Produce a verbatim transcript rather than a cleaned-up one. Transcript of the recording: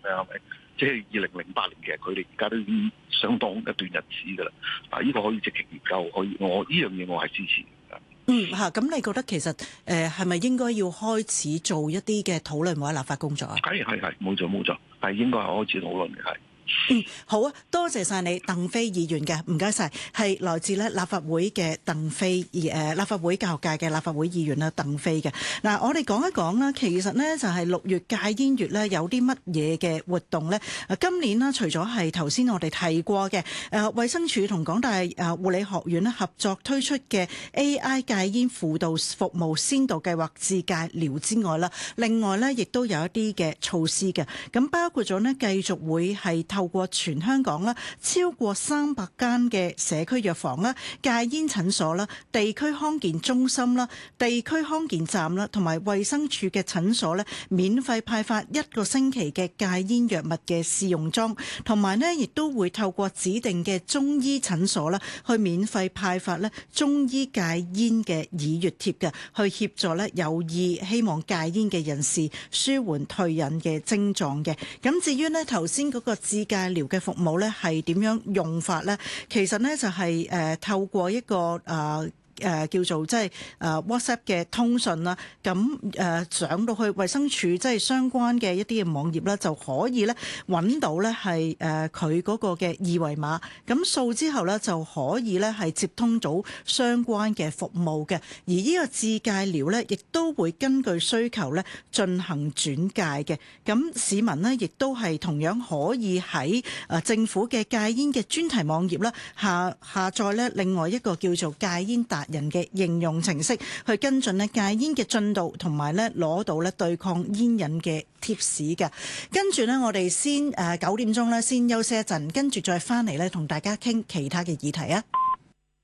咧？係咪？即係二零零八年，其實佢哋而家都已經相當一段日子噶啦。啊，呢個可以積極研究，可以我呢樣嘢我係支持。 嗯嚇，咁你覺得其實誒係咪應該要開始做一啲嘅討論或者立法工作啊？ 係係係，冇錯冇錯，係應該係開始討論嘅係。 嗯，好啊，多謝晒你，鄧飛議員嘅，唔該晒，係來自咧立法會嘅鄧飛，誒立法會教育界嘅立法會議員啦，鄧飛嘅。嗱，我哋講一講啦，其實呢就係六月戒煙月咧，有啲乜嘢嘅活動呢？今年呢，除咗係頭先我哋提過嘅，誒衛生署同港大誒護理學院咧合作推出嘅 A I 戒煙輔導服務先導計劃自戒療之外啦，另外呢亦都有一啲嘅措施嘅，咁包括咗呢繼續會係透過全香港啦，超過三百間嘅社區藥房啦、戒煙診所啦、地區康健中心啦、地區康健站啦，同埋衛生署嘅診所咧，免費派發一個星期嘅戒煙藥物嘅試用裝，同埋呢亦都會透過指定嘅中醫診所啦，去免費派發咧中醫戒煙嘅耳穴貼嘅，去協助咧有意希望戒煙嘅人士舒緩退癮嘅症狀嘅。咁至於呢頭先嗰個自戒療嘅服務咧係點樣用法咧？其實咧就係誒透過一個誒。誒、呃、叫做即係誒 WhatsApp 嘅通訊啦，咁誒、呃、上到去衛生署即係相關嘅一啲嘅網頁咧，就可以咧揾到咧係誒佢嗰個嘅二維碼，咁掃之後咧就可以咧係接通到相關嘅服務嘅。而呢個自戒療咧，亦都會根據需求咧進行轉介嘅。咁市民呢，亦都係同樣可以喺誒政府嘅戒煙嘅專題網頁啦下下載咧另外一個叫做戒煙達人嘅應用程式，去跟進咧戒煙嘅進度，同埋咧攞到咧對抗煙癮嘅貼士嘅。跟住呢，我哋先誒九點鐘咧先休息一陣，跟住再翻嚟咧同大家傾其他嘅議題啊。